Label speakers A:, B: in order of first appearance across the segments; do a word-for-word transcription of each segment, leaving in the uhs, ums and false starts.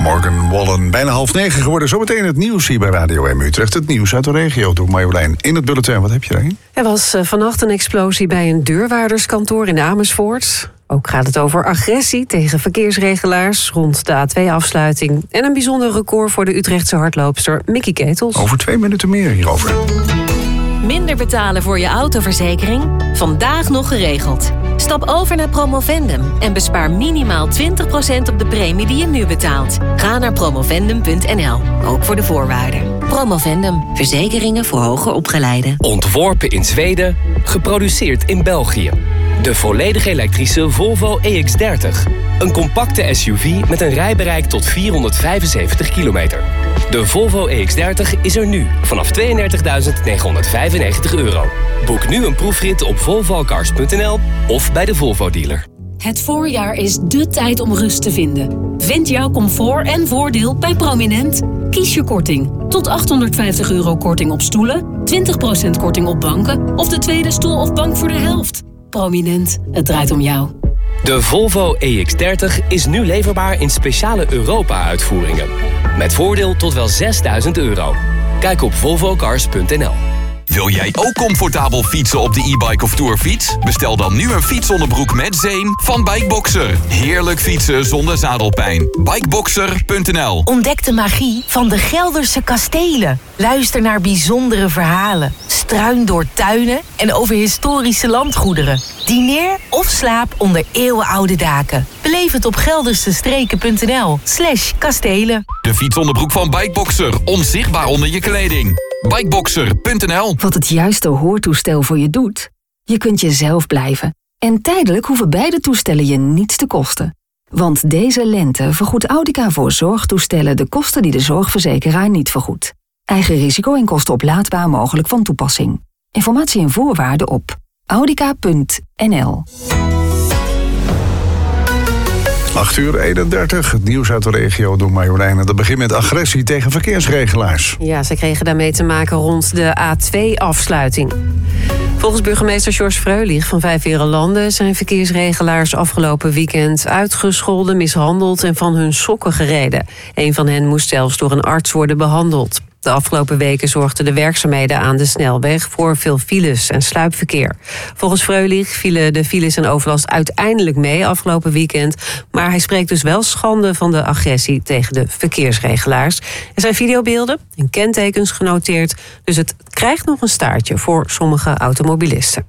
A: Morgan Wallen, bijna half negen geworden. Zometeen het nieuws hier bij Radio M Utrecht. Het nieuws uit de regio door Marjolein in het bulletin. Wat heb je daarin?
B: Er was uh, vannacht een explosie bij een deurwaarderskantoor in Amersfoort. Ook gaat het over agressie tegen verkeersregelaars rond de A twee afsluiting. En een bijzonder record voor de Utrechtse hardloopster Mickey Ketels.
A: Over twee minuten meer hierover.
C: Minder betalen voor je autoverzekering? Vandaag nog geregeld. Stap over naar Promovendum en bespaar minimaal twintig procent op de premie die je nu betaalt. Ga naar promovendum punt n l, ook voor de voorwaarden. Promovendum, verzekeringen voor hoger opgeleiden.
D: Ontworpen in Zweden, geproduceerd in België. De volledig elektrische Volvo E X dertig. Een compacte S U V met een rijbereik tot vierhonderdvijfenzeventig kilometer. De Volvo E X dertig is er nu vanaf tweeëndertigduizend negenhonderdvijfennegentig euro. Boek nu een proefrit op volvo cars punt n l of bij de Volvo-dealer.
E: Het voorjaar is dé tijd om rust te vinden. Vind jouw comfort en voordeel bij Prominent. Kies je korting. Tot achthonderdvijftig euro korting op stoelen, twintig procent korting op banken of de tweede stoel of bank voor de helft. Prominent, het draait om jou.
D: De Volvo E X dertig is nu leverbaar in speciale Europa-uitvoeringen. Met voordeel tot wel zesduizend euro. Kijk op volvo cars punt n l.
F: Wil jij ook comfortabel fietsen op de e-bike of tourfiets? Bestel dan nu een fietsonderbroek met zeem van Bikeboxer. Heerlijk fietsen zonder zadelpijn. Bikeboxer punt n l.
G: Ontdek de magie van de Gelderse kastelen. Luister naar bijzondere verhalen. Struin door tuinen en over historische landgoederen. Dineer of slaap onder eeuwenoude daken. Beleef het op geldersestreken punt n l slash kastelen.
F: De fietsonderbroek van Bikeboxer. Onzichtbaar onder je kleding. Bikeboxer punt n l.
H: Wat het juiste hoortoestel voor je doet? Je kunt jezelf blijven. En tijdelijk hoeven beide toestellen je niets te kosten. Want deze lente vergoedt Audica voor zorgtoestellen de kosten die de zorgverzekeraar niet vergoedt. Eigen risico en kosten oplaadbaar mogelijk van toepassing. Informatie en voorwaarden op audica punt n l.
A: acht uur eenendertig, het nieuws uit de regio door Marjolein. Dat begint met agressie tegen verkeersregelaars.
B: Ja, ze kregen daarmee te maken rond de A twee afsluiting. Volgens burgemeester George Freulich van Vijfheerenlanden zijn verkeersregelaars afgelopen weekend uitgescholden, mishandeld en van hun sokken gereden. Een van hen moest zelfs door een arts worden behandeld. De afgelopen weken zorgden de werkzaamheden aan de snelweg voor veel files en sluipverkeer. Volgens Freulich vielen de files en overlast uiteindelijk mee afgelopen weekend. Maar hij spreekt dus wel schande van de agressie tegen de verkeersregelaars. Er zijn videobeelden en kentekens genoteerd. Dus het krijgt nog een staartje voor sommige automobilisten.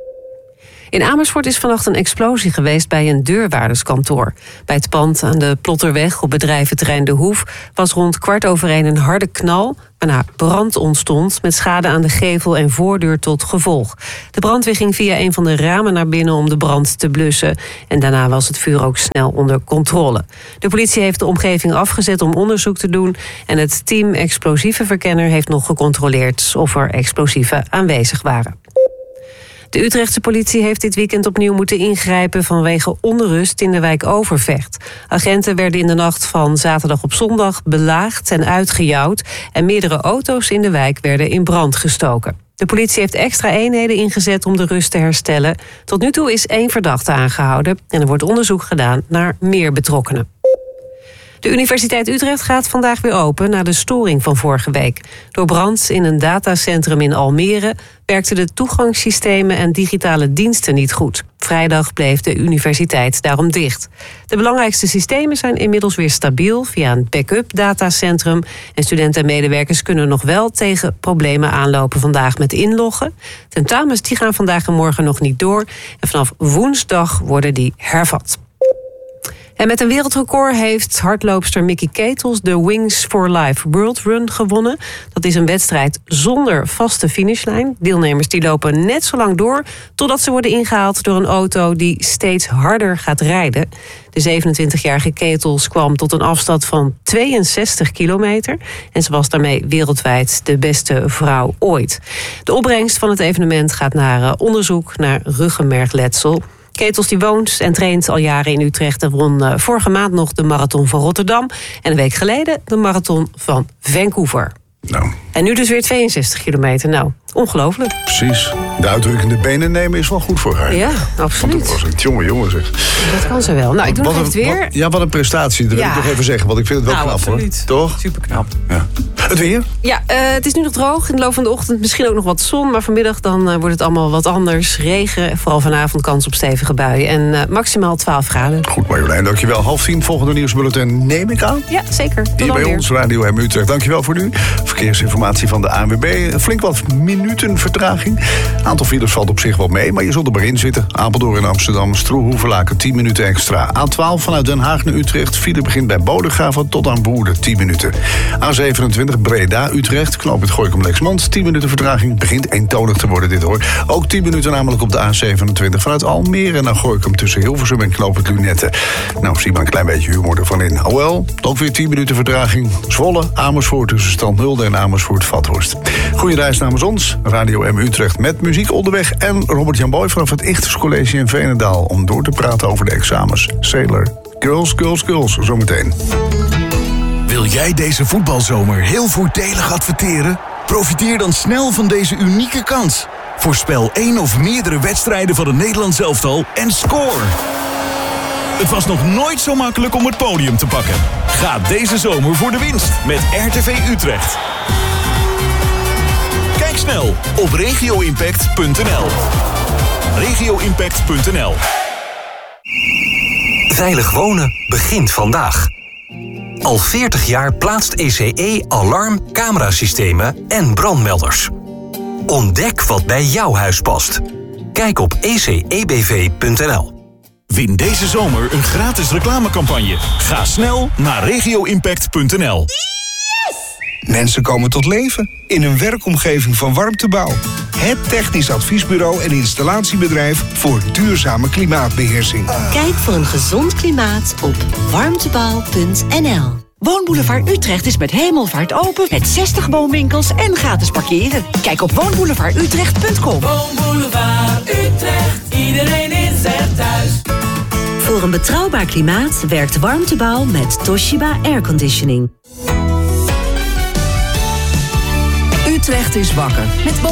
B: In Amersfoort is vannacht een explosie geweest bij een deurwaarderskantoor. Bij het pand aan de Plotterweg op bedrijventerrein De Hoef was rond kwart over één een harde knal, waarna brand ontstond met schade aan de gevel en voordeur tot gevolg. De brandweer ging via een van de ramen naar binnen om de brand te blussen. En daarna was het vuur ook snel onder controle. De politie heeft de omgeving afgezet om onderzoek te doen. En het team explosievenverkenner heeft nog gecontroleerd of er explosieven aanwezig waren. De Utrechtse politie heeft dit weekend opnieuw moeten ingrijpen vanwege onrust in de wijk Overvecht. Agenten werden in de nacht van zaterdag op zondag belaagd en uitgejouwd en meerdere auto's in de wijk werden in brand gestoken. De politie heeft extra eenheden ingezet om de rust te herstellen. Tot nu toe is één verdachte aangehouden en er wordt onderzoek gedaan naar meer betrokkenen. De Universiteit Utrecht gaat vandaag weer open na de storing van vorige week. Door brand in een datacentrum in Almere werkten de toegangssystemen en digitale diensten niet goed. Vrijdag bleef de universiteit daarom dicht. De belangrijkste systemen zijn inmiddels weer stabiel via een backup datacentrum. En studenten en medewerkers kunnen nog wel tegen problemen aanlopen vandaag met inloggen. Tentamens die gaan vandaag en morgen nog niet door. En vanaf woensdag worden die hervat. En met een wereldrecord heeft hardloopster Mickey Ketels de Wings for Life World Run gewonnen. Dat is een wedstrijd zonder vaste finishlijn. Deelnemers die lopen net zo lang door totdat ze worden ingehaald door een auto die steeds harder gaat rijden. De zevenentwintigjarige Ketels kwam tot een afstand van tweeënzestig kilometer. En ze was daarmee wereldwijd de beste vrouw ooit. De opbrengst van het evenement gaat naar onderzoek naar ruggenmergletsel. Ketels die woont en traint al jaren in Utrecht en won vorige maand nog de marathon van Rotterdam. En een week geleden de marathon van Vancouver.
A: Nou.
B: En nu dus weer tweeënzestig kilometer. Nou, ongelooflijk.
A: Precies. De uitdrukking de benen nemen is wel goed voor haar.
B: Ja,
A: Want
B: absoluut.
A: dat was een jonge jongen zeg.
B: Dat kan ze wel. Nou, ik doe nog
A: Wat
B: even
A: een-
B: het weer.
A: wat- ja, wat een prestatie. Dat
B: Ja.
A: wil ik nog even zeggen, want ik vind het wel
B: Nou,
A: knap
B: absoluut.
A: hoor. Toch?
B: Super knap.
A: Ja. Het weer?
B: Ja, uh, het is nu nog droog. In de loop van de ochtend misschien ook nog wat zon. Maar vanmiddag dan uh, wordt het allemaal wat anders. Regen en vooral vanavond kans op stevige buien. En uh, maximaal twaalf graden.
A: Goed Marjolein, dankjewel. Half tien, volgende nieuwsbulletin neem ik aan.
B: Ja, zeker. Tot
A: Hier
B: dan
A: bij
B: weer.
A: ons, Radio M Utrecht. Dankjewel voor nu. Verkeersinformatie van de A N W B. Flink wat minuten vertraging. Aantal files valt op zich wel mee, maar je zult er maar in zitten. Apeldoorn in Amsterdam, Stroe-Hoevelaken, tien minuten extra. A twaalf vanuit Den Haag naar Utrecht. File begint bij Bodegraven tot aan Woerden, tien minuten. A zevenentwintig Breda-Utrecht, knooppunt Gooikom-Lexmond. tien minuten vertraging, begint eentonig te worden dit hoor. Ook tien minuten namelijk op de A zevenentwintig vanuit Almere naar Gooikom tussen Hilversum en knooppunt Lunette. Nou, zie maar een klein beetje humor ervan in. Alhoewel, ook weer tien minuten vertraging. Zwolle, Amersfoort tussen Standnulde en Amersfoort-Vathorst. Goeie reis namens ons, Radio M Utrecht met muziek onderweg en Robert-Jan Boy vanaf het Ichters College in Veenendaal om door te praten over de examens. Sailor, girls, girls, girls, zometeen.
I: Wil jij deze voetbalzomer heel voordelig adverteren? Profiteer dan snel van deze unieke kans. Voorspel één of meerdere wedstrijden van het Nederlands elftal en score! Het was nog nooit zo makkelijk om het podium te pakken. Ga deze zomer voor de winst met R T V Utrecht. Kijk snel op regio impact punt n l. regio impact punt n l.
J: Veilig wonen begint vandaag. Al veertig jaar plaatst E C E alarm, camerasystemen en brandmelders. Ontdek wat bij jouw huis past. Kijk op e c e b v punt n l.
I: Win deze zomer een gratis reclamecampagne. Ga snel naar regio impact punt n l.
K: Mensen komen tot leven in een werkomgeving van Warmtebouw. Het technisch adviesbureau en installatiebedrijf voor duurzame klimaatbeheersing.
L: Kijk voor een gezond klimaat op warmtebouw punt n l. Woonboulevard Utrecht is met hemelvaart open met zestig woonwinkels en gratis parkeren. Kijk op woonboulevard utrecht punt com.
M: Woonboulevard Utrecht, iedereen is er thuis.
L: Voor een betrouwbaar klimaat werkt Warmtebouw met Toshiba Airconditioning.
N: Utrecht is wakker met